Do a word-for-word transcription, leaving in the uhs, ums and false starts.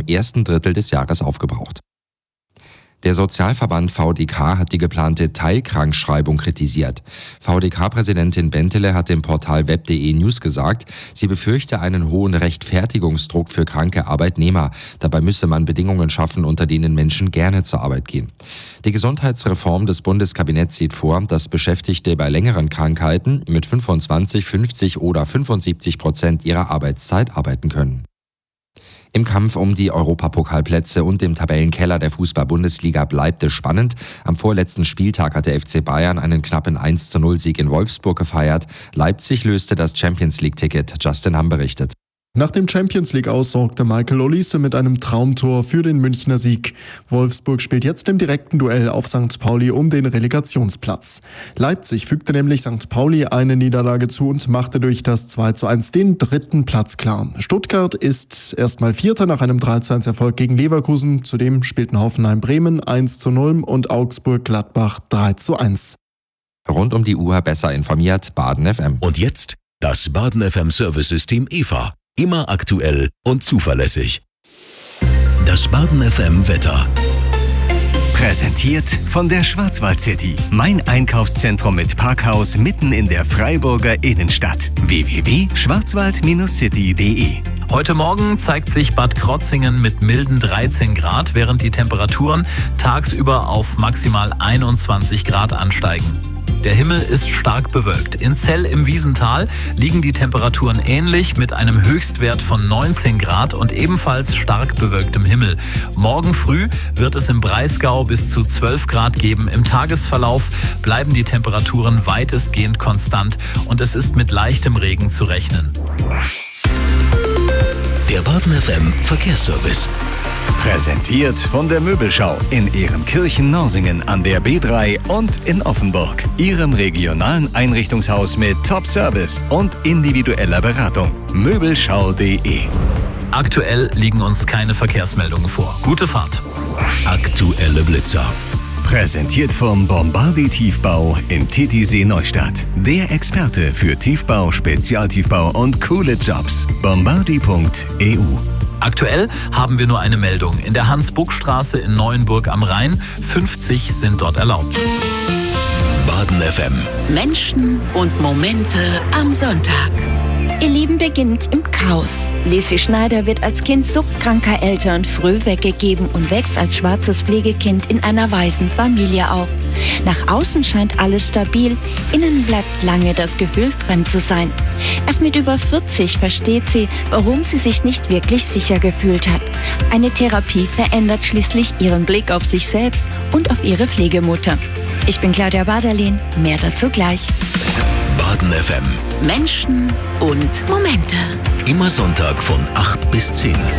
ersten Drittel des Jahres aufgebraucht. Der Sozialverband V D K hat die geplante Teilkrankschreibung kritisiert. V D K-Präsidentin Bentele hat dem Portal web punkt de News gesagt, sie befürchte einen hohen Rechtfertigungsdruck für kranke Arbeitnehmer. Dabei müsse man Bedingungen schaffen, unter denen Menschen gerne zur Arbeit gehen. Die Gesundheitsreform des Bundeskabinetts sieht vor, dass Beschäftigte bei längeren Krankheiten mit fünfundzwanzig, fünfzig oder fünfundsiebzig Prozent ihrer Arbeitszeit arbeiten können. Im Kampf um die Europapokalplätze und im Tabellenkeller der Fußball-Bundesliga bleibt es spannend. Am vorletzten Spieltag hat der F C Bayern einen knappen eins zu null Sieg in Wolfsburg gefeiert. Leipzig löste das Champions-League-Ticket. Justin Hamm berichtet. Nach dem Champions-League-Aus sorgte Michael Olise mit einem Traumtor für den Münchner Sieg. Wolfsburg spielt jetzt im direkten Duell auf Sankt Pauli um den Relegationsplatz. Leipzig fügte nämlich Sankt Pauli eine Niederlage zu und machte durch das zwei zu eins den dritten Platz klar. Stuttgart ist erstmal Vierter nach einem drei zu eins Erfolg gegen Leverkusen. Zudem spielten Hoffenheim Bremen eins zu null und Augsburg Gladbach drei zu eins. Rund um die Uhr besser informiert, Baden F M. Und jetzt das Baden F M Service-System E V A. Immer aktuell und zuverlässig. Das Baden F M Wetter. Präsentiert von der Schwarzwald City. Mein Einkaufszentrum mit Parkhaus mitten in der Freiburger Innenstadt. w w w punkt schwarzwald city punkt de. Heute Morgen zeigt sich Bad Krotzingen mit milden dreizehn Grad, während die Temperaturen tagsüber auf maximal einundzwanzig Grad ansteigen. Der Himmel ist stark bewölkt. In Zell im Wiesental liegen die Temperaturen ähnlich mit einem Höchstwert von neunzehn Grad und ebenfalls stark bewölktem Himmel. Morgen früh wird es im Breisgau bis zu zwölf Grad geben. Im Tagesverlauf bleiben die Temperaturen weitestgehend konstant und es ist mit leichtem Regen zu rechnen. Der Baden F M Verkehrsservice. Präsentiert von der Möbelschau in Ehrenkirchen-Norsingen an der B drei und in Offenburg. Ihrem regionalen Einrichtungshaus mit Top-Service und individueller Beratung. Möbelschau punkt de. Aktuell liegen uns keine Verkehrsmeldungen vor. Gute Fahrt. Aktuelle Blitzer. Präsentiert vom Bombardi Tiefbau in Titisee Neustadt. Der Experte für Tiefbau, Spezialtiefbau und coole Jobs. bombardi punkt e u. Aktuell haben wir nur eine Meldung. In der Hans-Buck-Straße in Neuenburg am Rhein. fünfzig sind dort erlaubt. Baden F M. Menschen und Momente am Sonntag. Ihr Leben beginnt im Chaos. Lisi Schneider wird als Kind suchtkranker Eltern früh weggegeben und wächst als schwarzes Pflegekind in einer weißen Familie auf. Nach außen scheint alles stabil, innen bleibt lange das Gefühl, fremd zu sein. Erst mit über vierzig versteht sie, warum sie sich nicht wirklich sicher gefühlt hat. Eine Therapie verändert schließlich ihren Blick auf sich selbst und auf ihre Pflegemutter. Ich bin Claudia Baderlin, mehr dazu gleich. Baden F M. Menschen und Momente. Immer Sonntag von acht bis zehn.